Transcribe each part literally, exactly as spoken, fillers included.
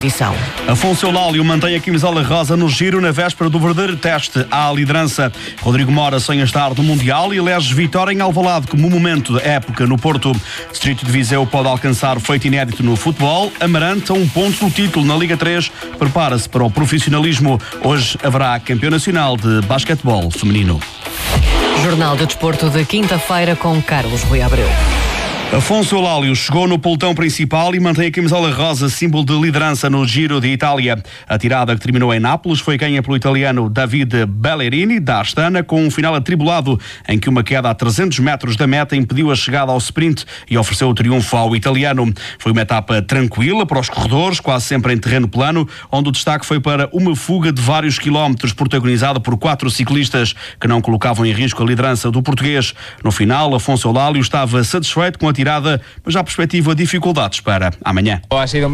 edição. Afonso Eulálio mantém a camisola rosa no giro na véspera do verdadeiro teste à liderança. Rodrigo Mora sonha estar no Mundial e elege vitória em Alvalade como momento da época no Porto. Distrito de Viseu pode alcançar feito inédito no futebol. Amarante a um ponto do título na Liga três. Prepara-se para o profissionalismo. Hoje haverá campeão nacional de basquetebol feminino. Jornal de Desporto de quinta-feira com Carlos Rui Abreu. Afonso Eulálio chegou no pelotão principal e mantém a camisola rosa, símbolo de liderança no Giro de Itália. A tirada que terminou em Nápoles foi ganha pelo italiano Davide Ballerini, da Astana, com um final atribulado em que uma queda a trezentos metros da meta impediu a chegada ao sprint e ofereceu o triunfo ao italiano. Foi uma etapa tranquila para os corredores, quase sempre em terreno plano, onde o destaque foi para uma fuga de vários quilómetros, protagonizada por quatro ciclistas que não colocavam em risco a liderança do português. No final, Afonso Eulálio estava satisfeito com a tirada, mas já perspectiva dificuldades para amanhã.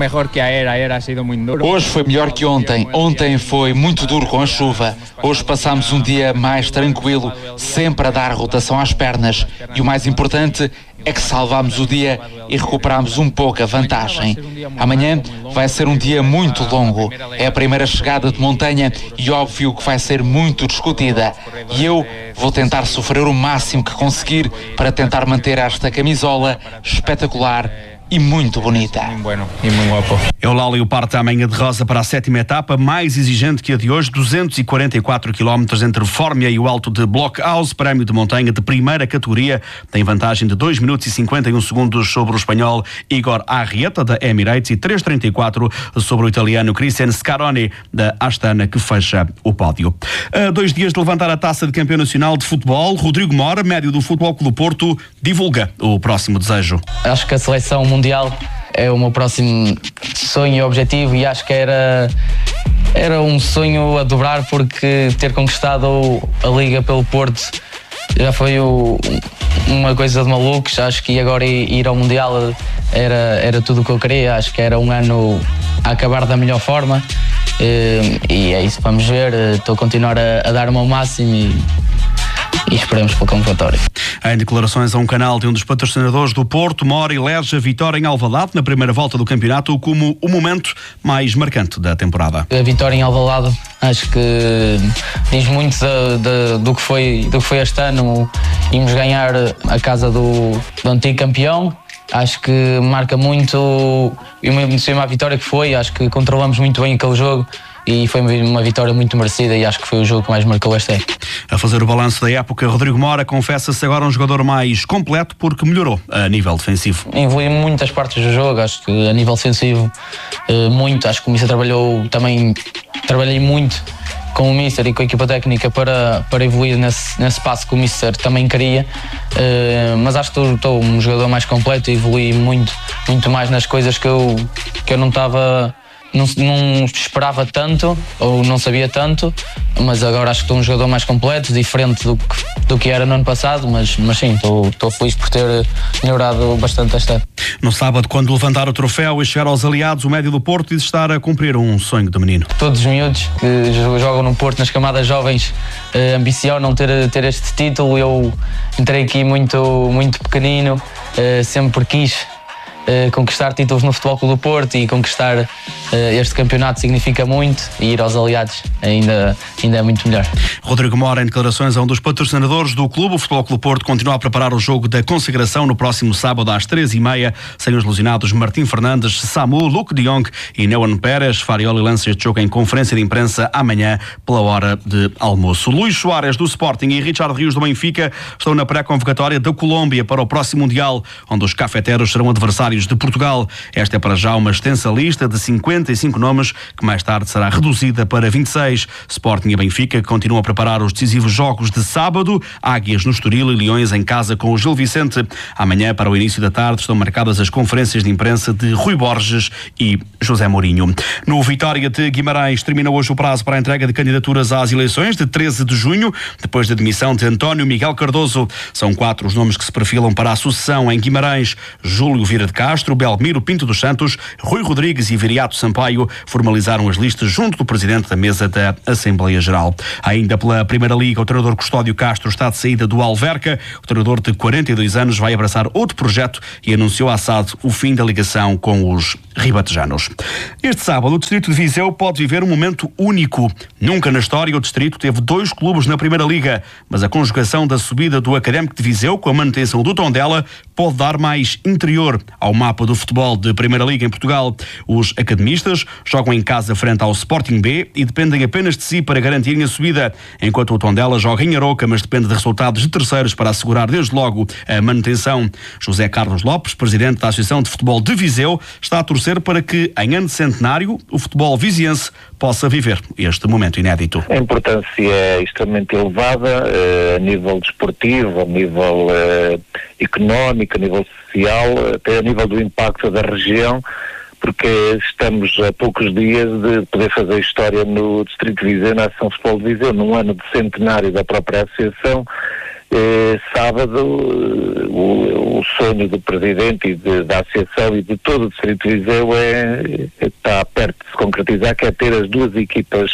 Hoje foi melhor que ontem. Ontem foi muito duro com a chuva. Hoje passámos um dia mais tranquilo, sempre a dar rotação às pernas. E o mais importante é que salvámos o dia e recuperámos um pouco a vantagem. Amanhã vai ser um dia muito longo. É a primeira chegada de montanha e óbvio que vai ser muito discutida. E eu vou tentar sofrer o máximo que conseguir para tentar manter esta camisola espetacular e muito bonita. Eulálio parte amanhã de rosa para a sétima etapa, mais exigente que a de hoje, duzentos e quarenta e quatro quilómetros entre Fórmia e o Alto de Blockhaus, prémio de montanha de primeira categoria. Tem vantagem de dois minutos e cinquenta e um segundos sobre o espanhol Igor Arrieta, da Emirates, e três trinta e quatro sobre o italiano Cristian Scaroni, da Astana, que fecha o pódio. A dois dias de levantar a taça de campeão nacional de futebol, Rodrigo Mora, médio do Futebol Clube do Porto, divulga o próximo desejo. Acho que a seleção mundial é o meu próximo sonho e objetivo, e acho que era, era um sonho a dobrar, porque ter conquistado a Liga pelo Porto já foi o, uma coisa de malucos. Acho que agora ir ao Mundial era, era tudo o que eu queria. Acho que era um ano a acabar da melhor forma, e, e é isso, vamos ver. Estou a continuar a, a dar o meu máximo e e esperamos pela convocatória. Em declarações a um canal de um dos patrocinadores do Porto, Mora elege a vitória em Alvalade na primeira volta do campeonato como o momento mais marcante da temporada. A vitória em Alvalade acho que diz muito de, de, do, que foi, do que foi este ano. Íamos ganhar a casa do, do antigo campeão. Acho que marca muito, e uma, uma vitória que foi. Acho que controlamos muito bem aquele jogo e foi uma vitória muito merecida, e acho que foi o jogo que mais marcou esta época. A fazer o balanço da época, Rodrigo Mora confessa-se agora um jogador mais completo porque melhorou a nível defensivo. Evoluiu em muitas partes do jogo, acho que a nível defensivo muito. Acho que o Mister trabalhou também, trabalhei muito com o Mister e com a equipa técnica para, para evoluir nesse, nesse passo que o Mister também queria, uh, mas acho que estou, estou um jogador mais completo e evolui muito, muito mais nas coisas que eu, que eu não estava... Não, não esperava tanto ou não sabia tanto, mas agora acho que estou um jogador mais completo, diferente do que, do que era no ano passado, mas, mas sim, estou, estou feliz por ter melhorado bastante esta época. No sábado, quando levantar o troféu e chegar aos aliados, o médio do Porto diz estar a cumprir um sonho de menino. Todos os miúdos que jogam no Porto, nas camadas jovens, eh, ambicionam ter, ter este título. Eu entrei aqui muito, muito pequenino, eh, sempre quis Uh, conquistar títulos no Futebol Clube do Porto, e conquistar uh, este campeonato significa muito, e ir aos aliados ainda, ainda é muito melhor. Rodrigo Mora, em declarações a um dos patrocinadores do clube, o Futebol Clube do Porto continua a preparar o jogo da consagração no próximo sábado às três e meia, sem os lesionados Martim Fernandes, Samu, Luke de Jong e Neuan Pérez. Farioli lança este jogo em conferência de imprensa amanhã pela hora de almoço. Luís Soares do Sporting e Richard Rios do Benfica estão na pré-convocatória da Colômbia para o próximo Mundial, onde os cafeteros serão adversários de Portugal. Esta é para já uma extensa lista de cinquenta e cinco nomes, que mais tarde será reduzida para vinte e seis. Sporting e Benfica continuam a preparar os decisivos jogos de sábado, Águias no Estoril e Leões em casa com o Gil Vicente. Amanhã, para o início da tarde, estão marcadas as conferências de imprensa de Rui Borges e José Mourinho. No Vitória de Guimarães, termina hoje o prazo para a entrega de candidaturas às eleições de treze de junho, depois da demissão de António Miguel Cardoso. São quatro os nomes que se perfilam para a sucessão em Guimarães: Júlio Vieira de Castro, Castro, Belmiro Pinto dos Santos, Rui Rodrigues e Viriato Sampaio formalizaram as listas junto do presidente da mesa da Assembleia Geral. Ainda pela Primeira Liga, o treinador Custódio Castro está de saída do Alverca. O treinador de quarenta e dois anos vai abraçar outro projeto e anunciou à S A D o fim da ligação com os ribatejanos. Este sábado, o Distrito de Viseu pode viver um momento único. Nunca na história o Distrito teve dois clubes na Primeira Liga, mas a conjugação da subida do Académico de Viseu com a manutenção do Tondela pode dar mais interior ao mapa do futebol de Primeira Liga em Portugal. Os academistas jogam em casa frente ao Sporting B e dependem apenas de si para garantirem a subida, enquanto o Tondela joga em Aroca, mas depende de resultados de terceiros para assegurar desde logo a manutenção. José Carlos Lopes, presidente da Associação de Futebol de Viseu, está a torcer para que, em ano de centenário, o futebol viziense possa viver este momento inédito. A importância é extremamente elevada a nível desportivo, a nível uh, económico, a nível social, até a nível do impacto da região, porque estamos a poucos dias de poder fazer história no Distrito de Viseu, na Associação de Futebol de Viseu, num ano de centenário da própria Associação. Eh, sábado, o, o sonho do Presidente e de, da Associação e de todo o Distrito de Viseu é, é, está perto de se concretizar, que é ter as duas equipas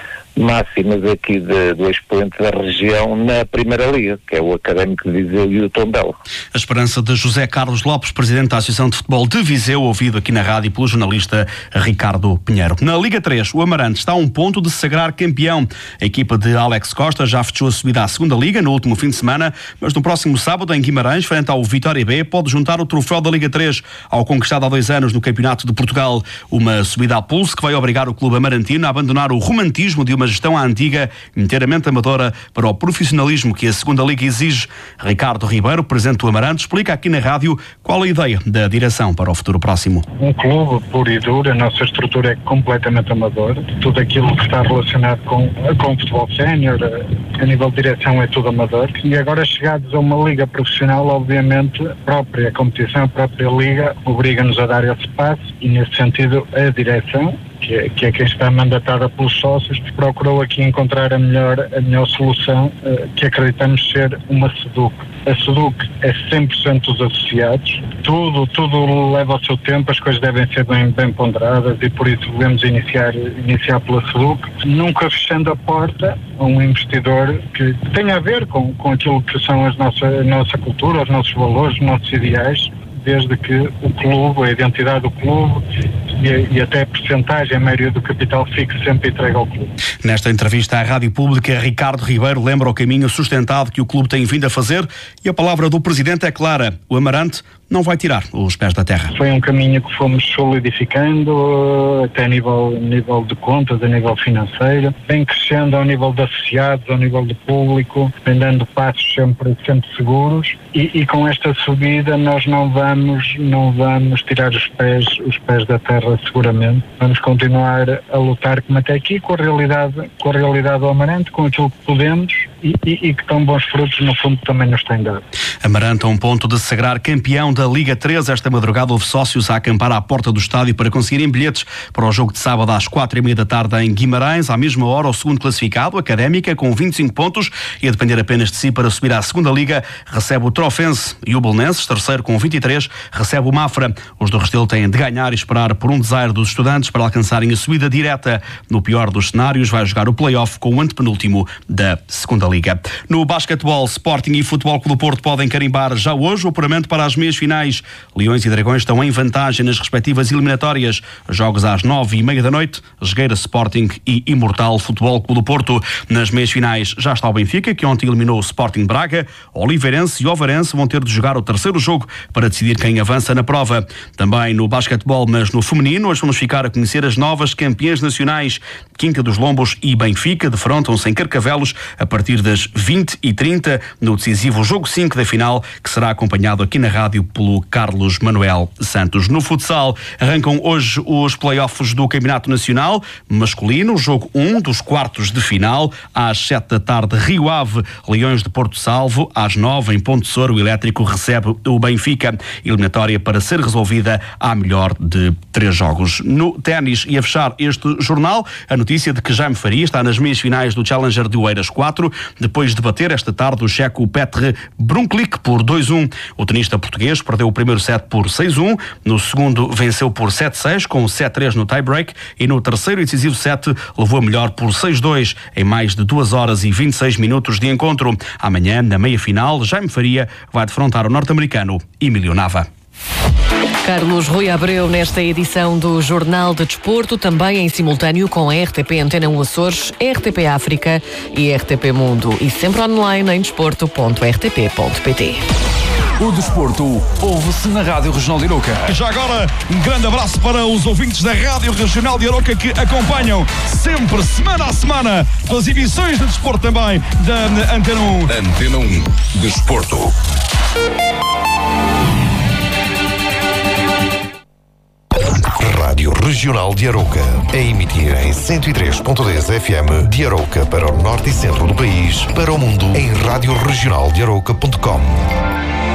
máximas aqui de, do expoente da região na Primeira Liga, que é o Académico de Viseu e o Tondela. A esperança de José Carlos Lopes, presidente da Associação de Futebol de Viseu, ouvido aqui na rádio pelo jornalista Ricardo Pinheiro. Na Liga três, o Amarante está a um ponto de se sagrar campeão. A equipa de Alex Costa já fechou a subida à segunda Liga no último fim de semana, mas no próximo sábado, em Guimarães, frente ao Vitória B, pode juntar o troféu da Liga três ao conquistado há dois anos no Campeonato de Portugal. Uma subida a pulso que vai obrigar o clube amarantino a abandonar o romantismo de uma gestão à antiga, inteiramente amadora, para o profissionalismo que a segunda Liga exige. Ricardo Ribeiro, presidente do Amarante, explica aqui na rádio qual a ideia da direção para o futuro próximo. Um clube puro e duro, a nossa estrutura é completamente amadora. Tudo aquilo que está relacionado com, com o futebol sénior, a nível de direção, é tudo amador. E agora, chegados a uma liga profissional, obviamente, a própria competição, a própria liga, obriga-nos a dar esse passo e, nesse sentido, a direção, que é, que é quem está mandatada pelos sócios, procurou aqui encontrar a melhor, a melhor solução, uh, que acreditamos ser uma SEDUC. A SEDUC é cem por cento dos associados, tudo, tudo leva o seu tempo, as coisas devem ser bem, bem ponderadas e por isso devemos iniciar, iniciar pela SEDUC, nunca fechando a porta a um investidor que tenha a ver com, com aquilo que são as nossa, a nossa cultura, os nossos valores, os nossos ideais, desde que o clube, a identidade do clube e, e até a percentagem, a maioria do capital fique sempre entregue ao clube. Nesta entrevista à Rádio Pública, Ricardo Ribeiro lembra o caminho sustentado que o clube tem vindo a fazer e a palavra do Presidente é clara: o Amarante não vai tirar os pés da terra. Foi um caminho que fomos solidificando até a nível, nível de contas, a nível financeiro, vem crescendo ao nível de associados, ao nível do público, vem dando passos sempre, sempre seguros e, e com esta subida nós não vamos, não vamos tirar os pés, os pés da terra seguramente. Vamos continuar a lutar como até aqui, com a realidade, com a realidade do Amarante, com aquilo que podemos e, e, e que tão bons frutos no fundo também nos têm dado. Amarante a um ponto de se sagrar campeão da Liga três. Esta madrugada houve sócios a acampar à porta do estádio para conseguirem bilhetes para o jogo de sábado às quatro e meia da tarde em Guimarães. À mesma hora, o segundo classificado, Académica, com vinte e cinco pontos e a depender apenas de si para subir à segunda Liga, recebe o Trofense, e o Belenenses, terceiro com vinte e três, recebe o Mafra. Os do Restelo têm de ganhar e esperar por um desaire dos estudantes para alcançarem a subida direta. No pior dos cenários, vai jogar o play-off com o antepenúltimo da segunda Liga. No basquetebol, Sporting e Futebol Clube do Porto podem carimbar já hoje o apuramento para as meias finais. Leões e Dragões estão em vantagem nas respectivas eliminatórias. Jogos às nove e meia da noite, Jogueira Sporting e Imortal Futebol Clube do Porto. Nas meias finais já está o Benfica, que ontem eliminou o Sporting Braga. Oliveirense e Ovarense vão ter de jogar o terceiro jogo para decidir quem avança na prova. Também no basquetebol, mas no feminino, hoje vamos ficar a conhecer as novas campeãs nacionais. Quinta dos Lombos e Benfica defrontam-se em Carcavelos a partir das vinte e trinta no decisivo jogo cinco da final, que será acompanhado aqui na rádio pelo Carlos Manuel Santos. No futsal, arrancam hoje os play-offs do Campeonato Nacional masculino, jogo um dos quartos de final, às sete da tarde, Rio Ave, Leões de Porto Salvo, às nove em Ponte Souro, o Elétrico recebe o Benfica, eliminatória para ser resolvida à melhor de três jogos. No ténis, e a fechar este jornal, a notícia de que Jaime Faria está nas meias finais do Challenger de Oeiras quatro, depois de bater esta tarde o checo Petr Brunklik por dois a um. O tenista português Martins perdeu o primeiro set por seis a um, no segundo venceu por sete a seis, com sete a três no tie-break, e no terceiro e decisivo set levou a melhor por seis a dois, em mais de duas horas e vinte e seis minutos de encontro. Amanhã, na meia-final, Jaime Faria vai defrontar o norte-americano Emílio Nava. Carlos Rui Abreu nesta edição do Jornal de Desporto, também em simultâneo com a R T P Antena um Açores, R T P África e R T P Mundo, e sempre online em desporto ponto r t p ponto p t. O desporto ouve-se na Rádio Regional de Arouca. Já agora, um grande abraço para os ouvintes da Rádio Regional de Arouca que acompanham sempre, semana a semana, pelas emissões de desporto também da Antena um. Antena um Desporto. Rádio Regional de Arouca, a emitir em cento e três ponto dez F M de Arouca para o norte e centro do país, para o mundo em rádio regional de arouca ponto com.